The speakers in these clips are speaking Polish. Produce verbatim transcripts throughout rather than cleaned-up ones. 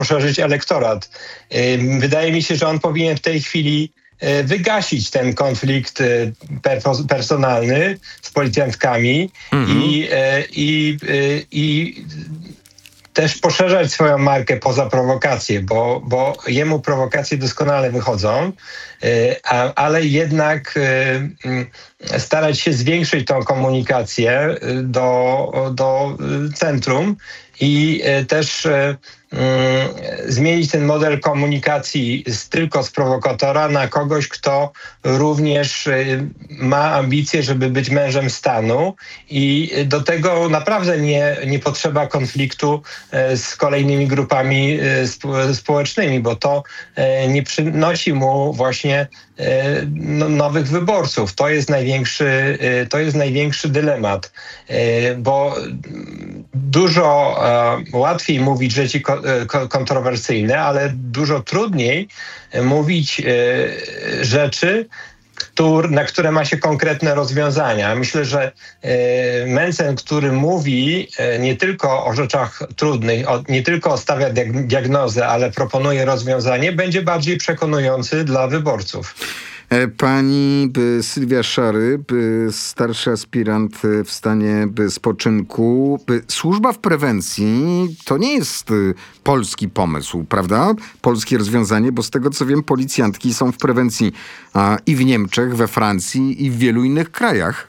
poszerzyć elektorat. Wydaje mi się, że on powinien w tej chwili wygasić ten konflikt personalny z policjantkami mhm. i, i, i też poszerzać swoją markę poza prowokacje, bo, bo jemu prowokacje doskonale wychodzą, a, ale jednak starać się zwiększyć tą komunikację do, do centrum i też zmienić ten model komunikacji z, tylko z prowokatora na kogoś, kto również ma ambicje, żeby być mężem stanu i do tego naprawdę nie, nie potrzeba konfliktu z kolejnymi grupami społecznymi, bo to nie przynosi mu właśnie nowych wyborców. To jest największy, to jest największy dylemat, bo dużo łatwiej mówić rzeczy kontrowersyjne, ale dużo trudniej mówić rzeczy, na które ma się konkretne rozwiązania. Myślę, że Mencen, który mówi nie tylko o rzeczach trudnych, nie tylko stawia diagnozę, ale proponuje rozwiązanie, będzie bardziej przekonujący dla wyborców. Pani Sylwia Szary, starszy aspirant w stanie spoczynku. Służba w prewencji to nie jest polski pomysł, prawda? Polskie rozwiązanie, bo z tego co wiem, policjantki są w prewencji a, i w Niemczech, we Francji i w wielu innych krajach.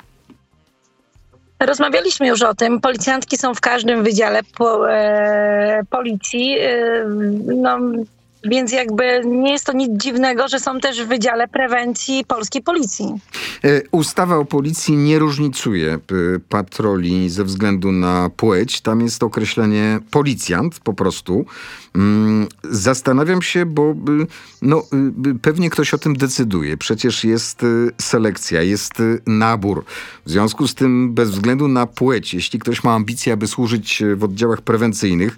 Rozmawialiśmy już o tym. Policjantki są w każdym wydziale po, e, policji. E, no, Więc jakby nie jest to nic dziwnego, że są też w Wydziale Prewencji Polskiej Policji. Ustawa o policji nie różnicuje patroli ze względu na płeć. Tam jest określenie policjant po prostu. Zastanawiam się, bo no, pewnie ktoś o tym decyduje. Przecież jest selekcja, jest nabór. W związku z tym bez względu na płeć, jeśli ktoś ma ambicje, aby służyć w oddziałach prewencyjnych,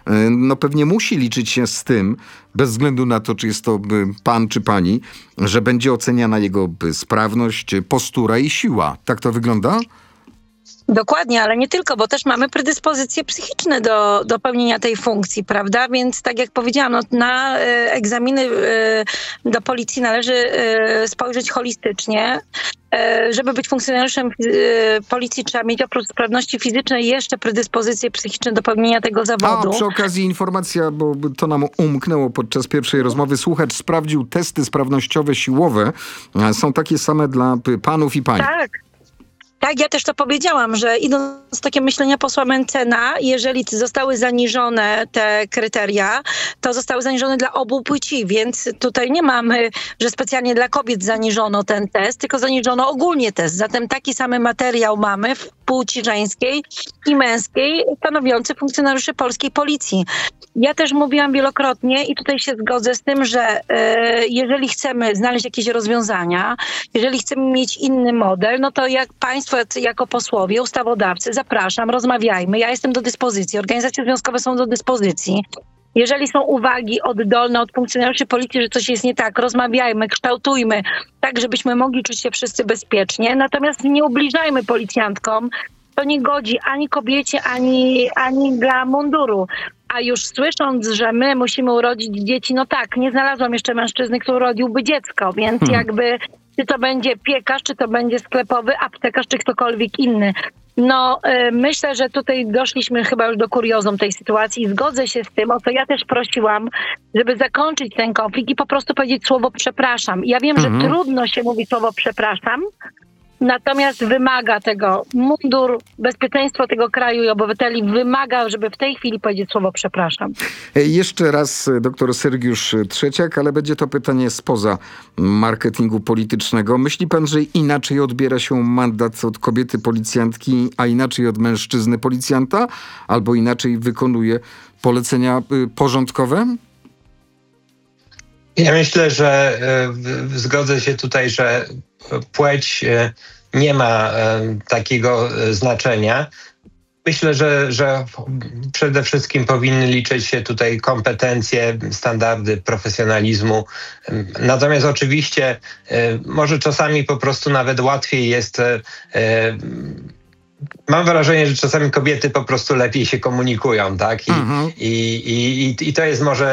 no pewnie musi liczyć się z tym, bez względu na to, czy jest to pan czy pani, że będzie oceniana jego sprawność, postura i siła. Tak to wygląda? Dokładnie, ale nie tylko, bo też mamy predyspozycje psychiczne do, do pełnienia tej funkcji, prawda? Więc tak jak powiedziałam, no, na e, egzaminy e, do policji należy e, spojrzeć holistycznie. E, żeby być funkcjonariuszem e, policji, trzeba mieć oprócz sprawności fizycznej jeszcze predyspozycje psychiczne do pełnienia tego zawodu. A przy okazji informacja, bo to nam umknęło podczas pierwszej rozmowy. Słuchacz sprawdził, testy sprawnościowe siłowe są takie same dla panów i pań. Tak. Tak, ja też to powiedziałam, że idąc z takiego myślenia posła Mencena, jeżeli zostały zaniżone te kryteria, to zostały zaniżone dla obu płci, więc tutaj nie mamy, że specjalnie dla kobiet zaniżono ten test, tylko zaniżono ogólnie test. Zatem taki sam materiał mamy w płci żeńskiej i męskiej stanowiący funkcjonariuszy polskiej policji. Ja też mówiłam wielokrotnie i tutaj się zgodzę z tym, że e, jeżeli chcemy znaleźć jakieś rozwiązania, jeżeli chcemy mieć inny model, no to jak państwo jako posłowie, ustawodawcy, zapraszam, rozmawiajmy. Ja jestem do dyspozycji, organizacje związkowe są do dyspozycji. Jeżeli są uwagi oddolne od funkcjonariuszy policji, że coś jest nie tak, rozmawiajmy, kształtujmy, tak żebyśmy mogli czuć się wszyscy bezpiecznie. Natomiast nie ubliżajmy policjantkom. To nie godzi ani kobiecie, ani, ani dla munduru. A już słysząc, że my musimy urodzić dzieci, no tak, nie znalazłam jeszcze mężczyzny, który urodziłby dziecko, więc hmm. jakby czy to będzie piekarz, czy to będzie sklepowy, aptekarz, czy ktokolwiek inny. No y, myślę, że tutaj doszliśmy chyba już do kuriozum tej sytuacji i zgodzę się z tym, o co ja też prosiłam, żeby zakończyć ten konflikt i po prostu powiedzieć słowo przepraszam. Ja wiem, mhm. że trudno się mówi słowo przepraszam, natomiast wymaga tego mundur, bezpieczeństwo tego kraju i obywateli wymaga, żeby w tej chwili powiedzieć słowo przepraszam. Jeszcze raz doktor Sergiusz Trzeciak, ale będzie to pytanie spoza marketingu politycznego. Myśli pan, że inaczej odbiera się mandat od kobiety policjantki, a inaczej od mężczyzny policjanta? Albo inaczej wykonuje polecenia porządkowe? Ja myślę, że y, zgodzę się tutaj, że płeć y, nie ma y, takiego y, znaczenia. Myślę, że, że przede wszystkim powinny liczyć się tutaj kompetencje, standardy profesjonalizmu. Natomiast oczywiście y, może czasami po prostu nawet łatwiej jest y, mam wrażenie, że czasami kobiety po prostu lepiej się komunikują, tak? I, Mhm. i, i, i, i to jest może